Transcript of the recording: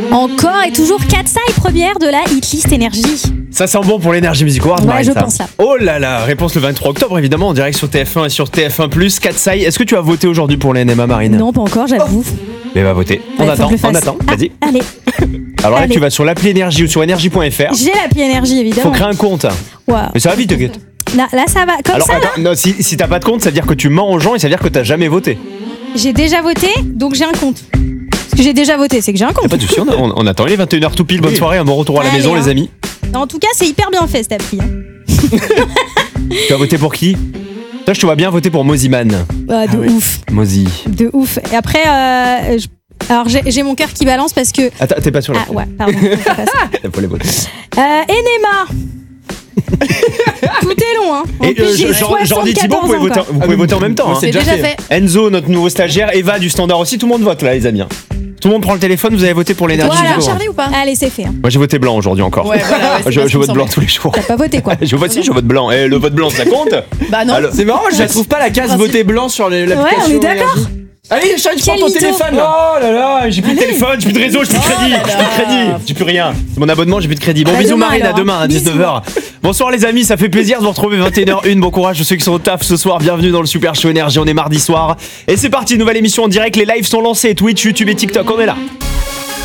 Encore et toujours Katsai, première de la hitlist énergie. Ça sent bon pour l'énergie Music Award, Ouais, Marine, je ça. pense ça. Oh là là, réponse le 23 octobre, évidemment, en direct sur TF1 et sur TF1+. Katsai, est-ce que tu as voté aujourd'hui pour les NMA, Marine? Non, pas encore, j'avoue. Mais va voter. On Ouais, faut attend, que je le on fasse. attend, Ah, vas-y. allez, Alors là, allez. tu vas sur l'appli énergie ou sur énergie.fr. j'ai l'appli énergie, évidemment. Faut créer un compte. Waouh. Mais ça va vite, t'inquiète. Là, ça va. Comme Alors ça, là, attends, non, si t'as pas de compte, ça veut dire que tu mens aux gens et ça veut dire que t'as jamais voté. j'ai déjà voté, donc j'ai un compte. Parce que j'ai déjà voté, c'est que j'ai un Y'a compte. pas de souci, on attend. Il est 21h tout pile, bonne soirée, un bon retour à la Allez, maison, hein. les amis. En tout cas, c'est hyper bien fait, cette appli. Tu as voté pour qui? Toi, je te vois bien voter pour Moziman. De oui. ouf. Mozi. De ouf. Et après, alors j'ai mon cœur qui balance parce que. Attends, t'es pas sur la. Ah ouais, pardon. faut pas ça. Faut les voter. Enema. Tout est long, hein. En Et plus, j'ai Jordi Thibault, 74 vous ans, quoi. pouvez voter en même temps. Hein. C'est déjà fait. Enzo, notre nouveau stagiaire, Eva du Standard aussi, tout le monde vote là, les amis. Tout le monde prend le téléphone, vous avez voté pour l'énergie. Voilà. Music Award. Charlie ou pas? Allez, c'est fait. hein. Moi j'ai voté blanc aujourd'hui encore. Ouais, voilà, ouais, c'est je bien ce qui me vote blanc semblait. tous les jours. T'as pas voté, quoi. Je vote si, je vote blanc. Et le vote blanc, ça compte? Bah non. Alors, C'est marrant, je la trouve pas la case voter blanc sur l'application. Ouais, on est d'accord. Énergie. Allez, Charlie, tu prends Quel ton mytho. téléphone là. Oh là là, j'ai plus de téléphone, j'ai plus de réseau, j'ai plus de crédit, j'ai plus de crédit, j'ai plus rien. C'est mon abonnement, j'ai plus de crédit. Bon, À bisous demain, Marine, à alors. demain à Bisous. 19h. Bonsoir les amis, ça fait plaisir de vous retrouver 21h01. Bon courage à ceux qui sont au taf ce soir. Bienvenue dans le Super Show Énergie, on est mardi soir. Et c'est parti, nouvelle émission en direct, les lives sont lancés, Twitch, YouTube et TikTok, on est là.